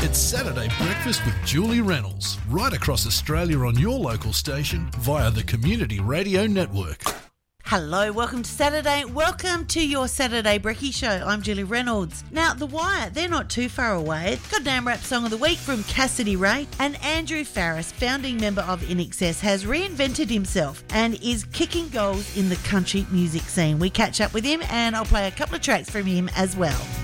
It's Saturday Breakfast with Julie Reynolds, right across Australia on your local station via the Community Radio Network. Hello, welcome to Saturday. Welcome to your Saturday Brekkie Show. I'm Julie Reynolds. Now, The Wire, they're not too far away. Goddamn Rap Song of the Week from Cassidy Ray. And Andrew Farris, founding member of INXS, has reinvented himself and is kicking goals in the country music scene. We catch up with him and I'll play a couple of tracks from him as well.